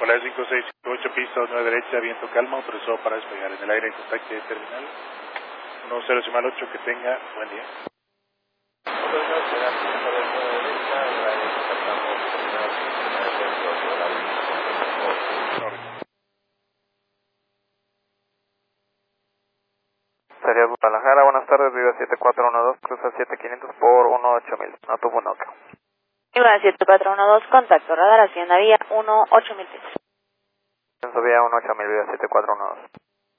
Polar 5658, pista 9 derecha, viento calma, autorizado para despegar en el aire, contacto de terminal 10 que tenga buen día. Sería Guadalajara, buenas tardes, Viva 7412, cruza 7500 por 18000, no tuvo noca. Viva 7412, contacto radar, hacienda vía 18000. Vía 18000, Viva 7412.